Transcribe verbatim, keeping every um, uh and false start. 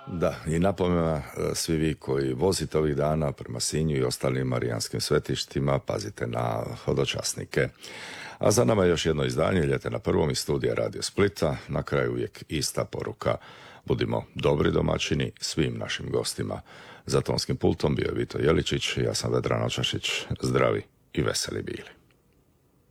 Da, i napomena svi vi koji vozite ovih dana prema Sinju i ostalim marijanskim svetištima, pazite na hodočasnike. A za nama je još jedno izdanje Ljete na prvom iz studija Radio Splita. Na kraju uvijek ista poruka. Budimo dobri domaćini svim našim gostima. Za tonskim pultom bio je Vito Jeličić, ja sam Vedran Očašić. Zdravi i veseli bili.